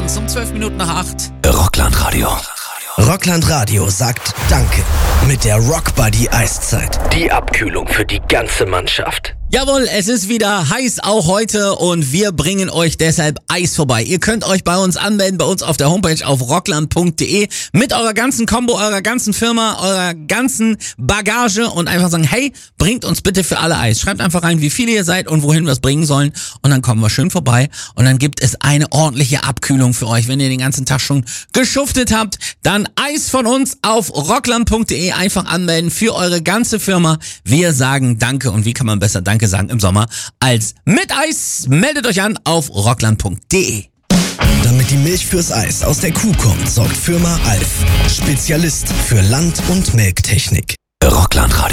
morgens um 12 Minuten nach 8. Rockland-Radio. Rockland-Radio sagt Danke mit der Rock Buddy Eiszeit. Die Abkühlung für die ganze Mannschaft. Jawohl, es ist wieder heiß auch heute und wir bringen euch deshalb Eis vorbei. Ihr könnt euch bei uns anmelden, bei uns auf der Homepage auf rockland.de mit eurer ganzen Combo, eurer ganzen Firma, eurer ganzen Bagage und einfach sagen, hey, bringt uns bitte für alle Eis. Schreibt einfach rein, wie viele ihr seid und wohin wir es bringen sollen und dann kommen wir schön vorbei und dann gibt es eine ordentliche Abkühlung für euch. Wenn ihr den ganzen Tag schon geschuftet habt, dann Eis von uns auf rockland.de, einfach anmelden für eure ganze Firma. Wir sagen Danke und wie kann man besser Danke sagen im Sommer als mit Eis? Meldet euch an auf rockland.de. Damit die Milch fürs Eis aus der Kuh kommt, sorgt Firma Alf. Spezialist für Land- und Melktechnik. Rockland-Radio.